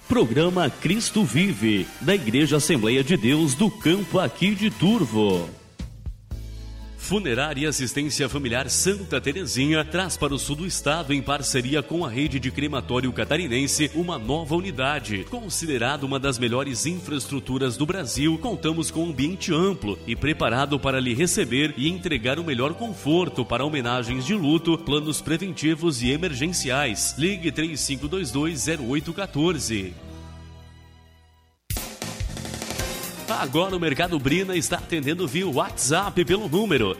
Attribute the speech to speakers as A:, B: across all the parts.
A: Programa Cristo Vive, da Igreja Assembleia de Deus do Campo aqui de Turvo. Funerária e Assistência Familiar Santa Terezinha traz para o sul do estado, em parceria com a rede de crematório catarinense, uma nova unidade. Considerada uma das melhores infraestruturas do Brasil, contamos com um ambiente amplo e preparado para lhe receber e entregar o melhor conforto para homenagens de luto, planos preventivos e emergenciais. Ligue 3522-0814. Agora o Mercado Brina está atendendo via WhatsApp pelo número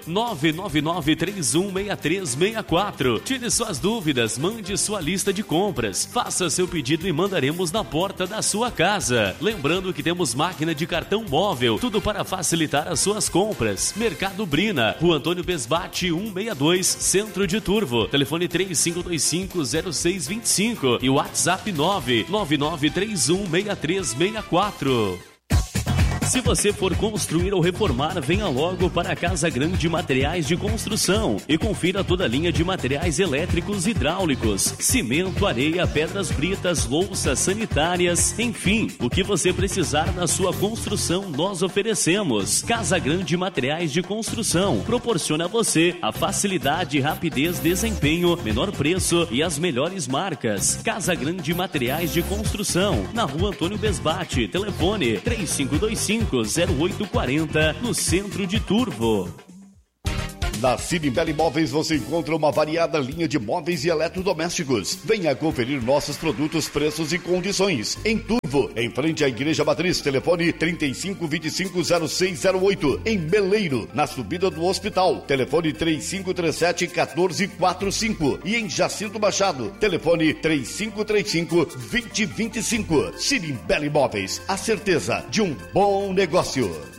A: 999-316364. Tire suas dúvidas, mande sua lista de compras, faça seu pedido e mandaremos na porta da sua casa. Lembrando que temos máquina de cartão móvel, tudo para facilitar as suas compras. Mercado Brina, Rua Antônio Besbate 162, Centro de Turvo. Telefone 3525-0625 e WhatsApp 999316364. Se você for construir ou reformar, venha logo para a Casa Grande Materiais de Construção e confira toda a linha de materiais elétricos e hidráulicos, cimento, areia, pedras britas, louças sanitárias, enfim, o que você precisar na sua construção nós oferecemos. Casa Grande Materiais de Construção proporciona a você a facilidade, rapidez, desempenho, menor preço e as melhores marcas. Casa Grande Materiais de Construção, na Rua Antônio Besbate, telefone 3525-0840, no centro de Turvo.
B: Na Sirimbela Imóveis você encontra uma variada linha de móveis e eletrodomésticos. Venha conferir nossos produtos, preços e condições. Em Turvo, em frente à Igreja Matriz, telefone 3525-0608. Em Meleiro, na subida do hospital, telefone 3537-1445. E em Jacinto Machado, telefone 3535-2025. Sirimbela Imóveis, a certeza de um bom negócio.